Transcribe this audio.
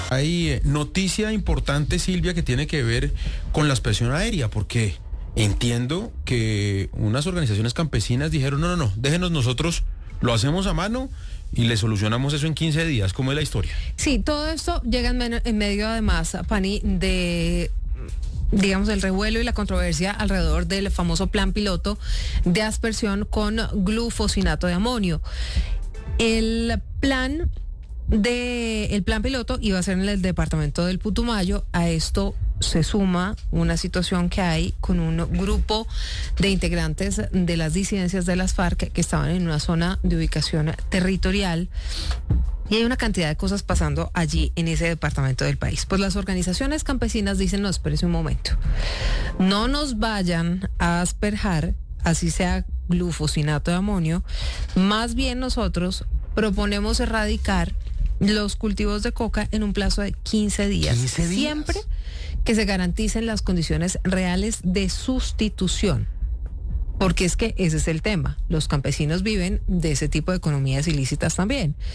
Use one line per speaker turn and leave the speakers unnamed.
Hay noticia importante, Silvia, que tiene que ver con la expresión aérea, porque entiendo que unas organizaciones campesinas dijeron, no, déjenos nosotros, lo hacemos a mano y le solucionamos eso en 15 días. ¿Cómo es la historia?
Sí, todo esto llega en medio además, Pani, de digamos, el revuelo y la controversia alrededor del famoso plan piloto de aspersión con glufosinato de amonio. El plan piloto iba a ser en el departamento del Putumayo. A esto se suma una situación que hay con un grupo de integrantes de las disidencias de las FARC que estaban en una zona de ubicación territorial. Y hay una cantidad de cosas pasando allí en ese departamento del país. Pues las organizaciones campesinas dicen, no, espérese un momento. No nos vayan a asperjar, así sea glufosinato de amonio. Más bien nosotros proponemos erradicar los cultivos de coca en un plazo de 15 días.
15 días.
Siempre que se garanticen las condiciones reales de sustitución. Porque es que ese es el tema. Los campesinos viven de ese tipo de economías ilícitas también.